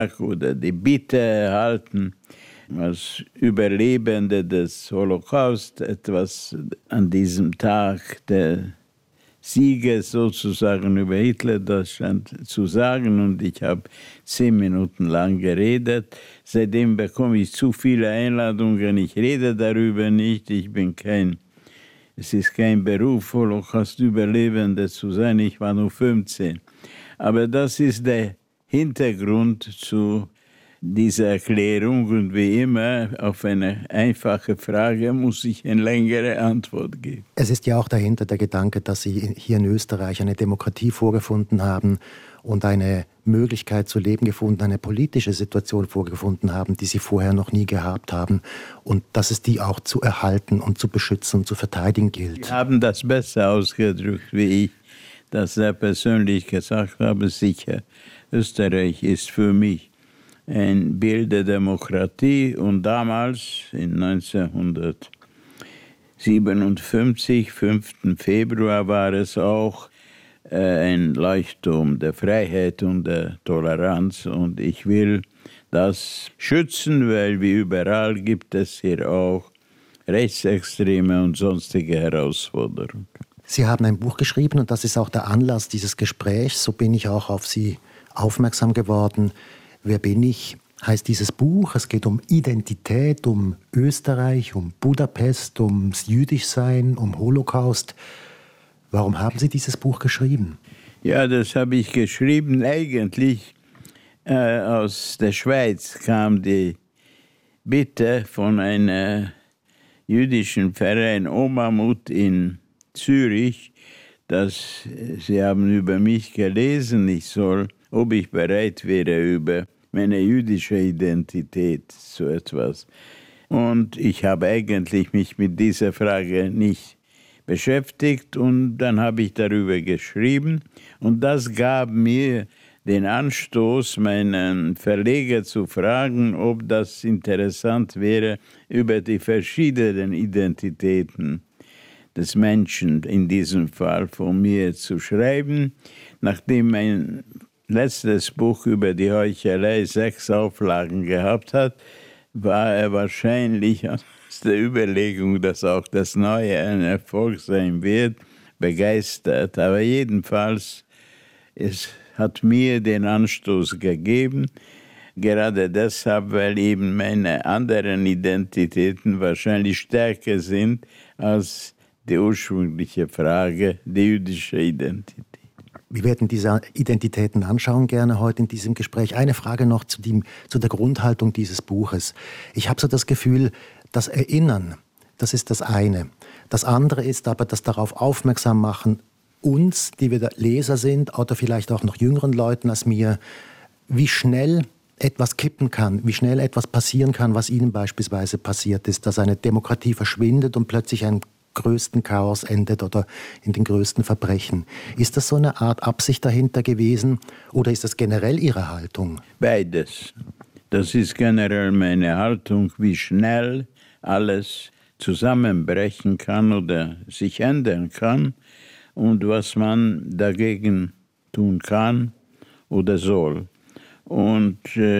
oder die Bitte erhalten, als Überlebende des Holocaust etwas an diesem Tag der Sieges sozusagen über Hitler-Deutschland zu sagen. Und ich habe 10 Minuten lang geredet. Seitdem bekomme ich zu viele Einladungen. Ich rede darüber nicht. Es ist kein Beruf, Holocaust-Überlebende zu sein. Ich war nur 15. Aber das ist der Hintergrund zu dieser Erklärung. Und wie immer, auf eine einfache Frage muss ich eine längere Antwort geben. Es ist ja auch dahinter der Gedanke, dass Sie hier in Österreich eine Demokratie vorgefunden haben und eine Möglichkeit zu leben gefunden, eine politische Situation vorgefunden haben, die Sie vorher noch nie gehabt haben. Und dass es die auch zu erhalten und zu beschützen und zu verteidigen gilt. Sie haben das besser ausgedrückt, wie ich das sehr persönlich gesagt habe. Sicher, Österreich ist für mich ein Bild der Demokratie. Und damals, in 1957, 5. Februar, war es auch ein Leuchtturm der Freiheit und der Toleranz. Und ich will das schützen, weil wie überall gibt es hier auch rechtsextreme und sonstige Herausforderungen. Sie haben ein Buch geschrieben und das ist auch der Anlass dieses Gesprächs. So bin ich auch auf Sie aufmerksam geworden. Wer bin ich? Heißt dieses Buch. Es geht um Identität, um Österreich, um Budapest, ums Jüdischsein, um Holocaust. Warum haben Sie dieses Buch geschrieben? Ja, das habe ich geschrieben. Eigentlich aus der Schweiz kam die Bitte von einem jüdischen Verein Omamut in Zürich, dass sie haben über mich gelesen, ob ich bereit wäre, über meine jüdische Identität so etwas. Und ich habe eigentlich mich mit dieser Frage nicht beschäftigt und dann habe ich darüber geschrieben und das gab mir den Anstoß, meinen Verleger zu fragen, ob das interessant wäre, über die verschiedenen Identitäten des Menschen, in diesem Fall von mir, zu schreiben. Nachdem mein letztes Buch über die Heuchelei 6 Auflagen gehabt hat, war er wahrscheinlich aus der Überlegung, dass auch das Neue ein Erfolg sein wird, begeistert. Aber jedenfalls, es hat mir den Anstoß gegeben, gerade deshalb, weil eben meine anderen Identitäten wahrscheinlich stärker sind als die ursprüngliche Frage, die jüdische Identität. Wir werden diese Identitäten anschauen, gerne heute in diesem Gespräch. Eine Frage noch zu der Grundhaltung dieses Buches. Ich habe so das Gefühl, das Erinnern, das ist das eine. Das andere ist aber das darauf aufmerksam machen, uns, die wir Leser sind, oder vielleicht auch noch jüngeren Leuten als mir, wie schnell etwas kippen kann, wie schnell etwas passieren kann, was Ihnen beispielsweise passiert ist, dass eine Demokratie verschwindet und plötzlich ein größten Chaos endet oder in den größten Verbrechen. Ist das so eine Art Absicht dahinter gewesen oder ist das generell Ihre Haltung? Beides. Das ist generell meine Haltung, wie schnell alles zusammenbrechen kann oder sich ändern kann und was man dagegen tun kann oder soll. Und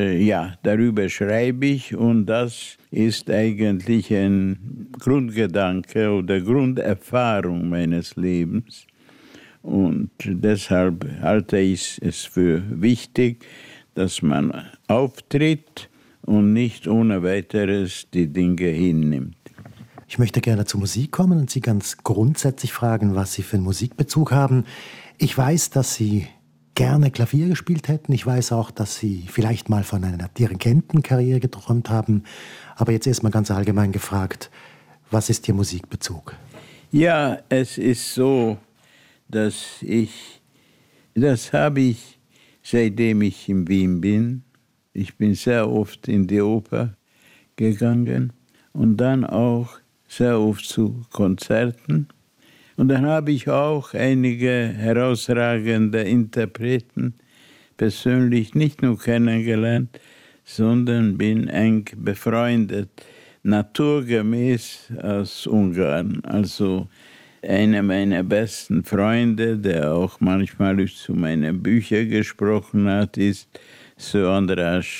darüber schreibe ich und das ist eigentlich ein Grundgedanke oder Grunderfahrung meines Lebens. Und deshalb halte ich es für wichtig, dass man auftritt und nicht ohne weiteres die Dinge hinnimmt. Ich möchte gerne zur Musik kommen und Sie ganz grundsätzlich fragen, was Sie für einen Musikbezug haben. Ich weiß, dass Sie gerne Klavier gespielt hätten. Ich weiß auch, dass Sie vielleicht mal von einer Dirigentenkarriere geträumt haben. Aber jetzt erst mal ganz allgemein gefragt, was ist Ihr Musikbezug? Ja, es ist so, das habe ich, seitdem ich in Wien bin. Ich bin sehr oft in die Oper gegangen und dann auch sehr oft zu Konzerten. Und dann habe ich auch einige herausragende Interpreten persönlich nicht nur kennengelernt, sondern bin eng befreundet, naturgemäß aus Ungarn. Also einer meiner besten Freunde, der auch manchmal zu meinen Büchern gesprochen hat, ist so Andras